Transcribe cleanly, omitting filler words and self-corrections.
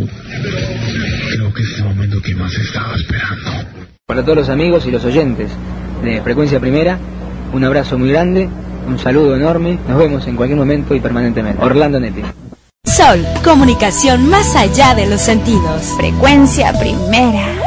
Creo que es el momento que más estaba esperando. Para todos los amigos y los oyentes de Frecuencia Primera, un abrazo muy grande, un saludo enorme, nos vemos en cualquier momento y permanentemente. Orlando Netti. Sol, comunicación más allá de los sentidos. Frecuencia Primera.